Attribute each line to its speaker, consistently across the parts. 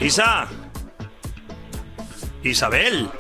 Speaker 1: Isabel.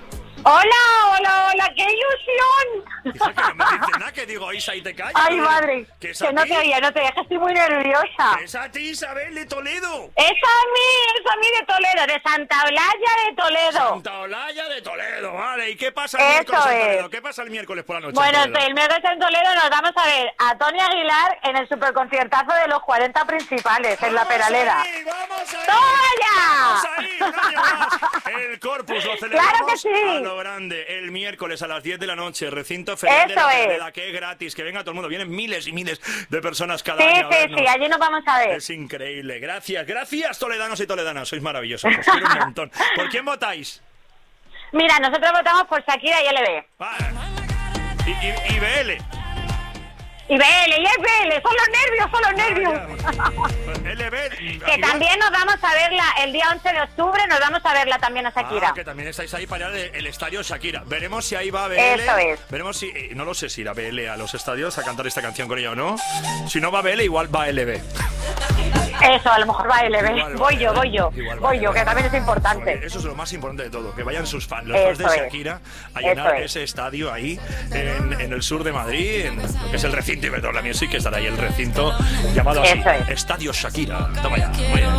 Speaker 2: Hola, qué ilusión.
Speaker 1: Hija, que no me dices nada, que digo Isa y te callas.
Speaker 2: Ay, madre,
Speaker 1: que
Speaker 2: no te oía, que estoy muy nerviosa.
Speaker 1: Es a ti, Isabel, de Toledo.
Speaker 2: Es a mí de Toledo, de Santa Olalla de Toledo.
Speaker 1: Santa Olalla de Toledo, vale. ¿Y qué pasa el miércoles en Toledo? ¿Qué pasa el miércoles por la noche?
Speaker 2: Bueno, el miércoles en Toledo nos vamos a ver a Tony Aguilar en el superconciertazo de los 40 principales, en la Peraleda.
Speaker 1: ¡Vamos ahí!
Speaker 2: ¡Toma ya!
Speaker 1: Un año más. El Corpus lo celebramos
Speaker 2: ¡Claro que sí!
Speaker 1: a lo grande. El miércoles a las 10 de la noche, recinto ferial de la Peraleda, que es gratis, que venga todo el mundo. Vienen miles y miles de personas cada año.
Speaker 2: Sí, allí nos vamos a ver.
Speaker 1: Es increíble. Gracias, toledanos y toledanas. Sois maravillosos. Os quiero un montón. ¿Por quién votáis?
Speaker 2: Mira, nosotros votamos por Shakira y LB.
Speaker 1: Vale. Y BL.
Speaker 2: Y BL, son los nervios.
Speaker 1: LB.
Speaker 2: Que también nos vamos a verla el día 11 de octubre, nos vamos a verla también a Shakira.
Speaker 1: Que también estáis ahí para el estadio Shakira. Veremos si ahí va BL.
Speaker 2: Eso es.
Speaker 1: Veremos si, no lo sé si irá BL a los estadios a cantar esta canción con ella o no. Si no va BL, igual va LB.
Speaker 2: Eso, a lo mejor va LB. Voy yo, que también es importante.
Speaker 1: Porque eso es lo más importante de todo, que vayan sus fans, los fans de Shakira, a llenar ese estadio ahí, en el sur de Madrid, en lo que es el recinto Iberdrola Music, que estará ahí el recinto llamado así, Estadio Shakira. Toma ya, muy bien.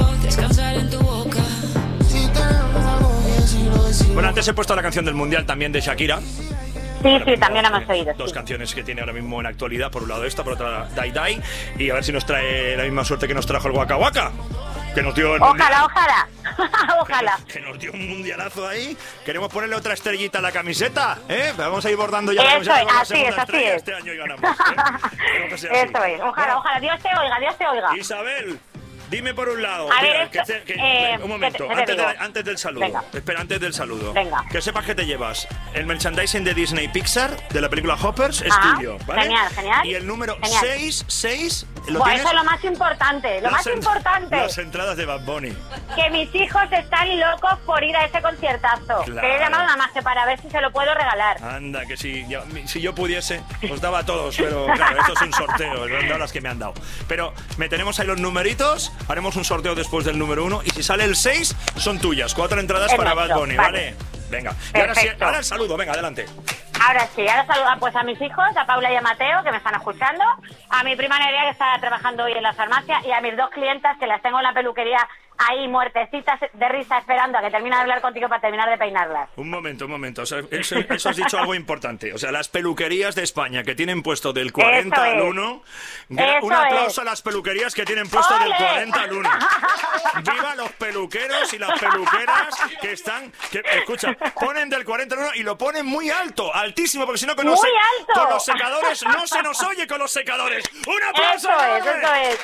Speaker 1: Bueno, antes he puesto la canción del Mundial también de Shakira.
Speaker 2: Sí, también hemos oído.
Speaker 1: Dos canciones que tiene ahora mismo en actualidad, por un lado esta, por otra Dai Dai, y a ver si nos trae la misma suerte que nos trajo el Waka Waka, que nos dio el
Speaker 2: Ojalá.
Speaker 1: Que nos dio un mundialazo ahí. Queremos ponerle otra estrellita a la camiseta, ¿eh? Vamos a ir bordando ya la camiseta.
Speaker 2: Así es.
Speaker 1: Este año y ganamos, ¿eh?
Speaker 2: Eso es, ojalá, Dios te oiga.
Speaker 1: Isabel, dime por un lado.
Speaker 2: A ver,
Speaker 1: un momento, antes del saludo.
Speaker 2: Venga.
Speaker 1: Espera, antes del saludo.
Speaker 2: Venga.
Speaker 1: Que sepas que te llevas el merchandising de Disney Pixar, de la película Hoppers, es tuyo, ¿vale?
Speaker 2: Genial.
Speaker 1: Y el número 6,
Speaker 2: ¿lo tienes? Eso es lo más importante,
Speaker 1: Las entradas de Bad Bunny.
Speaker 2: Que mis hijos están locos por ir a ese conciertazo.
Speaker 1: Claro.
Speaker 2: Que he llamado nada más que para ver si se lo puedo regalar.
Speaker 1: Anda, que si yo pudiese, os daba a todos, pero claro, esto es un sorteo, han dado las que me han dado. Pero me tenemos ahí los numeritos, haremos un sorteo después del número 1, y si sale el 6, son tuyas, 4 entradas para Bad Bunny, ¿vale? Venga, y ahora el saludo, venga, adelante.
Speaker 2: Ahora saludo pues a mis hijos, a Paula y a Mateo, que me están escuchando, a mi prima Nerea, que está trabajando hoy en la farmacia, y a mis 2 clientas, que las tengo en la peluquería ahí muertecitas de risa esperando a que termine de hablar contigo para terminar de peinarlas.
Speaker 1: Un momento. O sea, eso has dicho algo importante. O sea, las peluquerías de España que tienen puesto del 40 al 1. Un aplauso a las peluquerías que tienen puesto del 40 al 1. ¡Viva los peluqueros y las peluqueras que están... escucha, ponen del 40 al 1 y lo ponen muy alto, altísimo, porque si no con los secadores no se nos oye con los secadores. ¡Un aplauso!
Speaker 2: Eso es.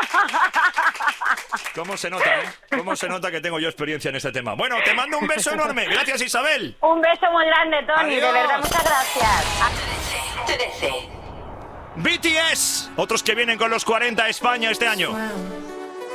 Speaker 1: ¿Cómo se nota, ¿Cómo se nota que tengo yo experiencia en este tema? Bueno, te mando un beso enorme. Gracias, Isabel.
Speaker 2: Un beso muy grande, Tony.
Speaker 1: Adiós.
Speaker 2: De verdad, muchas gracias.
Speaker 1: BTS, otros que vienen con los 40 a España este año.